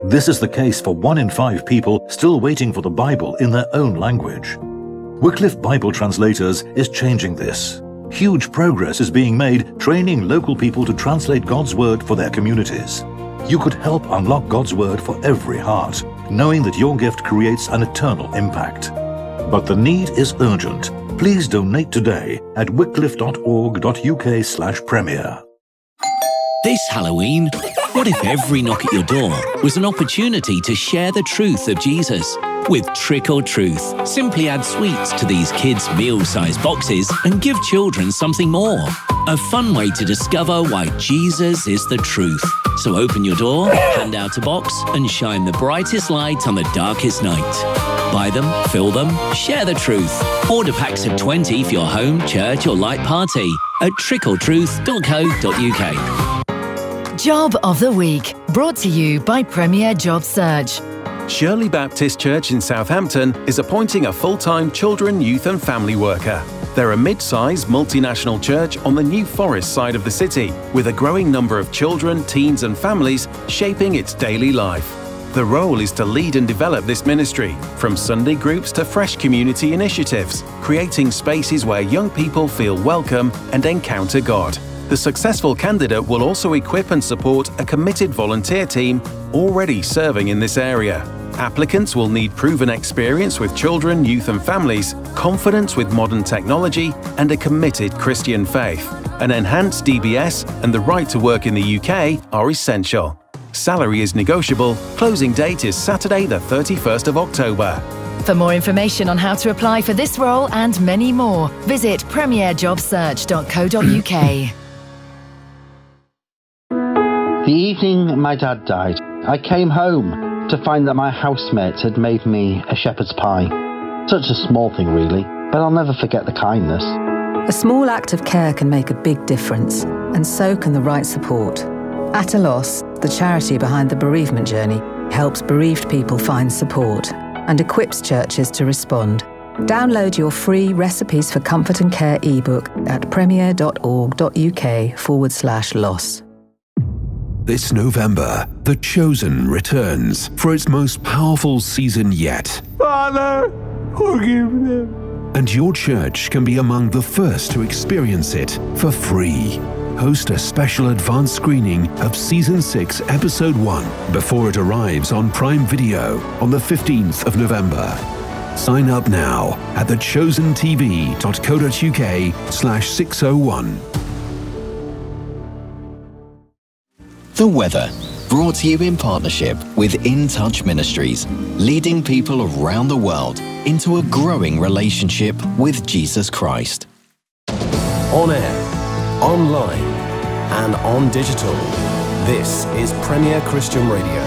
This is the case for 1 in 5 people still waiting for the Bible in their own language. Wycliffe Bible Translators is changing this. Huge progress is being made training local people to translate God's Word for their communities. You could help unlock God's Word for every heart, knowing that your gift creates an eternal impact. But the need is urgent. Please donate today at wycliffe.org.uk/premier. This Halloween, what if every knock at your door was an opportunity to share the truth of Jesus? With Trick or Truth, simply add sweets to these kids' meal-sized boxes and give children something more. A fun way to discover why Jesus is the truth. So open your door, hand out a box, and shine the brightest light on the darkest night. Buy them, fill them, share the truth. Order packs of 20 for your home, church, or light party at trickortruth.co.uk. Job of the Week, brought to you by Premier Job Search. Shirley Baptist Church in Southampton is appointing a full-time children, youth and family worker. They're a mid-sized multinational church on the New Forest side of the city, with a growing number of children, teens and families shaping its daily life. The role is to lead and develop this ministry, from Sunday groups to fresh community initiatives, creating spaces where young people feel welcome and encounter God. The successful candidate will also equip and support a committed volunteer team already serving in this area. Applicants will need proven experience with children, youth and families, confidence with modern technology, and a committed Christian faith. An enhanced DBS and the right to work in the UK are essential. Salary is negotiable. Closing date is Saturday the 31st of October. For more information on how to apply for this role and many more, visit premierjobsearch.co.uk. The evening my dad died, I came home to find that my housemate had made me a shepherd's pie. Such a small thing really, but I'll never forget the kindness. A small act of care can make a big difference, and so can the right support. At a Loss, the charity behind the bereavement journey, helps bereaved people find support and equips churches to respond. Download your free Recipes for Comfort and Care ebook at premier.org.uk/loss. This November, The Chosen returns for its most powerful season yet. Father, forgive them. And your church can be among the first to experience it for free. Host a special advanced screening of Season 6, Episode 1 before it arrives on Prime Video on the 15th of November. Sign up now at thechosentv.co.uk/601. The weather, brought to you in partnership with In Touch Ministries, leading people around the world into a growing relationship with Jesus Christ. On air, online, and on digital, this is Premier Christian Radio.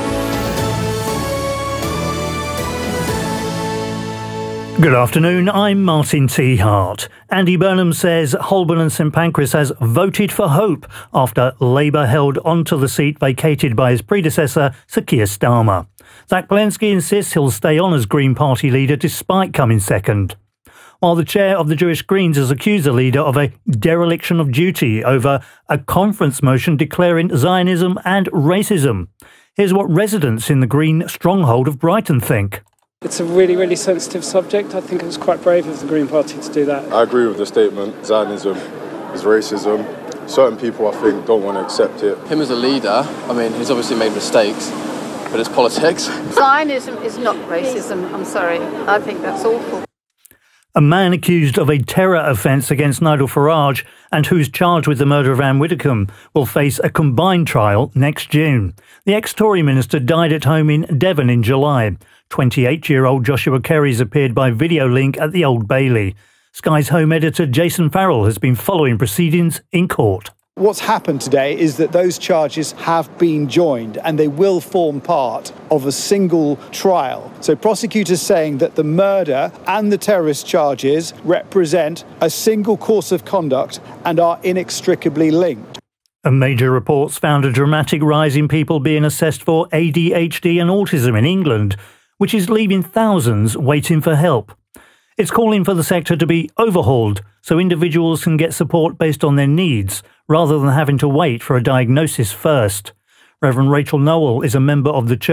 Good afternoon, I'm Martin T. Hart. Andy Burnham says Holborn and St Pancras has voted for Hope after Labour held onto the seat vacated by his predecessor, Sir Keir Starmer. Zach Walensky insists he'll stay on as Green Party leader despite coming second. While the chair of the Jewish Greens has accused the leader of a dereliction of duty over a conference motion declaring Zionism and racism. Here's what residents in the Green stronghold of Brighton think. It's a really, really sensitive subject. I think it was quite brave of the Green Party to do that. I agree with the statement. Zionism is racism. Certain people, I think, don't want to accept it. Him as a leader, I mean, he's obviously made mistakes, but it's politics. Zionism is not racism, I'm sorry. I think that's awful. A man accused of a terror offence against Nigel Farage and who's charged with the murder of Anne Widdecombe will face a combined trial next June. The ex-Tory minister died at home in Devon in July. 28-year-old Joshua Kerry's appeared by video link at the Old Bailey. Sky's home editor Jason Farrell has been following proceedings in court. What's happened today is that those charges have been joined and they will form part of a single trial. So prosecutors saying that the murder and the terrorist charges represent a single course of conduct and are inextricably linked. And major reports found a dramatic rise in people being assessed for ADHD and autism in England, which is leaving thousands waiting for help. It's calling for the sector to be overhauled so individuals can get support based on their needs, rather than having to wait for a diagnosis first. Reverend Rachel Noel is a member of the church